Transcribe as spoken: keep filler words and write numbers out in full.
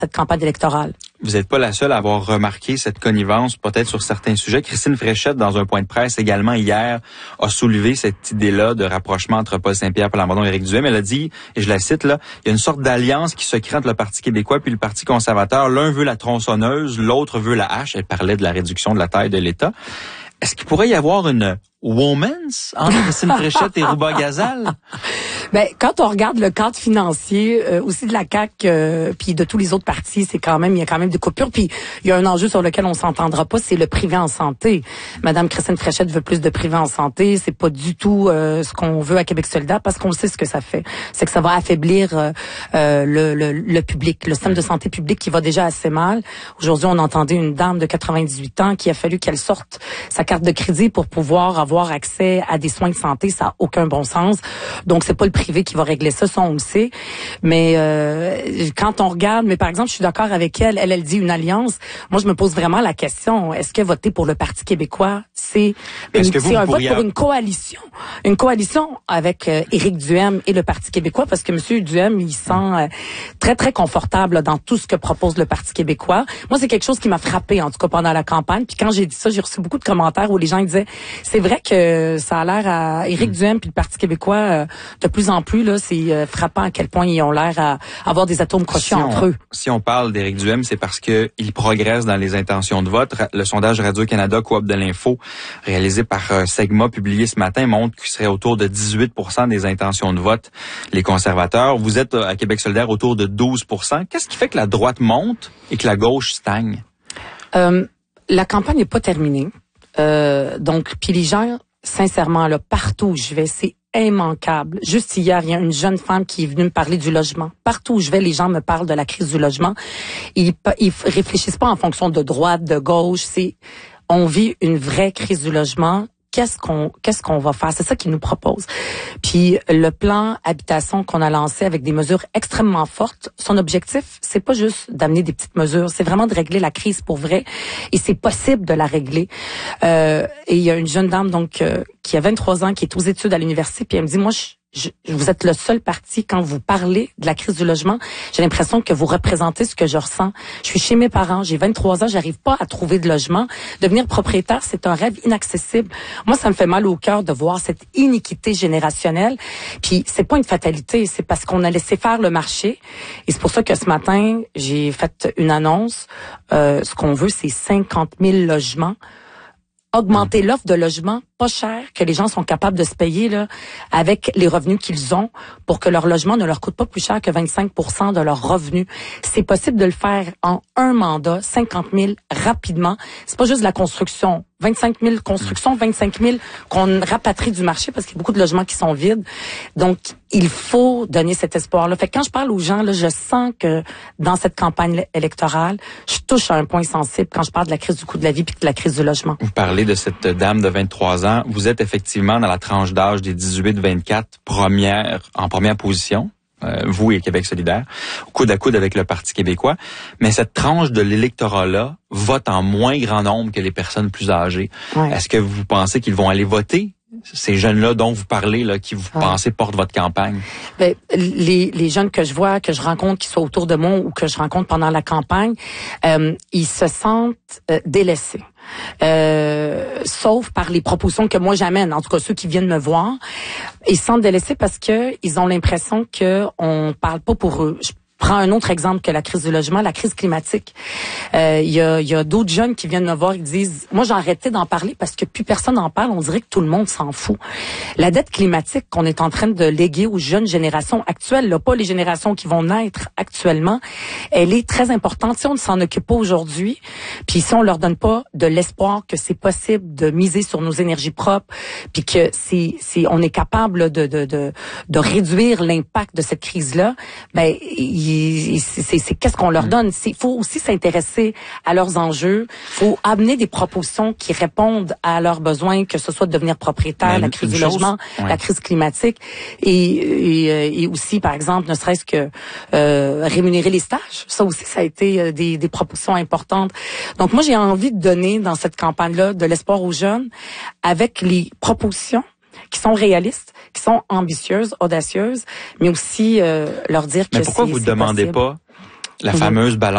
cette campagne électorale. Vous n'êtes pas la seule à avoir remarqué cette connivence, peut-être sur certains sujets. Christine Fréchette, dans un point de presse également hier, a soulevé cette idée-là de rapprochement entre Paul Saint-Pierre, Plamondon et Éric Duhem. Elle a dit, et je la cite là, il y a une sorte d'alliance qui se crée entre le Parti québécois puis le Parti conservateur. L'un veut la tronçonneuse, l'autre veut la hache. Elle parlait de la réduction de la taille de l'État. Est-ce qu'il pourrait y avoir une woman's entre Christine Fréchette et Rouba Gazal? Ben, quand on regarde le cadre financier euh, aussi de la C A Q euh, puis de tous les autres partis, c'est quand même il y a quand même des coupures. Puis il y a un enjeu sur lequel on s'entendra pas, c'est le privé en santé. Madame Christine Fréchette veut plus de privé en santé, c'est pas du tout euh, ce qu'on veut à Québec solidaire parce qu'on sait ce que ça fait. C'est que ça va affaiblir euh, euh, le, le, le public, le système de santé publique qui va déjà assez mal. Aujourd'hui, on entendait une dame de quatre-vingt-dix-huit ans qui a fallu qu'elle sorte sa carte de crédit pour pouvoir avoir accès à des soins de santé. Ça a aucun bon sens. Donc c'est pas le privé qui va régler ça, ça on le sait. Mais euh, quand on regarde, mais par exemple, je suis d'accord avec elle, elle, elle dit une alliance. Moi, je me pose vraiment la question, est-ce que voter pour le Parti québécois, c'est, une, que vous, c'est un vous pourriez... vote pour une coalition? Une coalition avec euh, Éric Duhem et le Parti québécois, parce que M. Duhem, il sent euh, très, très confortable là, dans tout ce que propose le Parti québécois. Moi, c'est quelque chose qui m'a frappé, en tout cas, pendant la campagne. Puis quand j'ai dit ça, j'ai reçu beaucoup de commentaires où les gens disaient, c'est vrai que ça a l'air à Éric mmh. Duhem puis le Parti québécois, euh, de plus en plus, là, c'est euh, frappant à quel point ils ont l'air à avoir des atomes crochus si entre on, eux. Si on parle d'Éric Duhem, c'est parce que il progresse dans les intentions de vote. Le sondage Radio-Canada Coop de l'info, réalisé par euh, Segma, publié ce matin, montre qu'il serait autour de dix-huit pour cent des intentions de vote, les conservateurs. Vous êtes à Québec solidaire autour de douze pour cent. Qu'est-ce qui fait que la droite monte et que la gauche stagne? Euh, la campagne n'est pas terminée. Euh, donc, puis les gens, sincèrement, là, partout où je vais, c'est immanquable. Juste hier, il y a une jeune femme qui est venue me parler du logement. Partout où je vais, les gens me parlent de la crise du logement. Ils, ils réfléchissent pas en fonction de droite, de gauche. C'est, on vit une vraie crise du logement. Qu'est-ce qu'on, qu'est-ce qu'on va faire? C'est ça qu'ils nous proposent. Puis, le plan habitation qu'on a lancé avec des mesures extrêmement fortes, son objectif, c'est pas juste d'amener des petites mesures, c'est vraiment de régler la crise pour vrai. Et c'est possible de la régler. Euh, et il y a une jeune dame, donc, euh, qui a vingt-trois ans, qui est aux études à l'université, puis elle me dit, moi, je, Je, vous êtes le seul parti, quand vous parlez de la crise du logement, j'ai l'impression que vous représentez ce que je ressens. Je suis chez mes parents, j'ai vingt-trois ans, j'arrive pas à trouver de logement. Devenir propriétaire, c'est un rêve inaccessible. Moi, ça me fait mal au cœur de voir cette iniquité générationnelle. Puis, c'est pas une fatalité, c'est parce qu'on a laissé faire le marché. Et c'est pour ça que ce matin, j'ai fait une annonce. Euh, ce qu'on veut, c'est cinquante mille logements. Augmenter l'offre de logements pas cher, que les gens sont capables de se payer là, avec les revenus qu'ils ont, pour que leur logement ne leur coûte pas plus cher que vingt-cinq pour cent de leurs revenus. C'est possible de le faire en un mandat, cinquante mille rapidement. C'est pas juste de la construction. vingt-cinq mille constructions, vingt-cinq mille qu'on rapatrie du marché parce qu'il y a beaucoup de logements qui sont vides. Donc, il faut donner cet espoir-là. Fait que quand je parle aux gens, là, je sens que dans cette campagne électorale, je touche à un point sensible quand je parle de la crise du coût de la vie puis de la crise du logement. Vous parlez de cette dame de vingt-trois ans. Vous êtes effectivement dans la tranche d'âge des dix-huit vingt-quatre, première, en première position. Euh, vous et Québec solidaire, coude à coude avec le Parti québécois. Mais cette tranche de l'électorat-là vote en moins grand nombre que les personnes plus âgées. Ouais. Est-ce que vous pensez qu'ils vont aller voter? Ces jeunes-là dont vous parlez, là, qui vous ouais. pensez portent votre campagne? Ben, les, les jeunes que je vois, que je rencontre, qui sont autour de moi ou que je rencontre pendant la campagne, euh, ils se sentent euh, délaissés. Euh, sauf par les propositions que moi j'amène, en tout cas ceux qui viennent me voir, ils se sentent délaissés parce que ils ont l'impression que on parle pas pour eux. Je prends un autre exemple que la crise du logement, la crise climatique. Il euh, y a, y a d'autres jeunes qui viennent me voir, ils disent, moi j'ai arrêté d'en parler parce que plus personne n'en parle, on dirait que tout le monde s'en fout. La dette climatique qu'on est en train de léguer aux jeunes générations actuelles, là, pas les générations qui vont naître actuellement, elle est très importante. Si on ne s'en occupe pas aujourd'hui, puis si on leur donne pas de l'espoir que c'est possible de miser sur nos énergies propres, puis que c'est, c'est, on est capable de, de, de, de réduire l'impact de cette crise-là, ben, il C'est, c'est qu'est-ce qu'on leur donne. Il faut aussi s'intéresser à leurs enjeux. Il faut amener des propositions qui répondent à leurs besoins, que ce soit de devenir propriétaire, mais la crise du chose, logement, ouais. la crise climatique, et, et, et aussi, par exemple, ne serait-ce que euh, rémunérer les stages. Ça aussi, ça a été des, des propositions importantes. Donc moi, j'ai envie de donner dans cette campagne-là de l'espoir aux jeunes avec les propositions qui sont réalistes, qui sont ambitieuses, audacieuses, mais aussi euh, leur dire que c'est Mais pourquoi vous ne demandez possible. pas la fameuse balance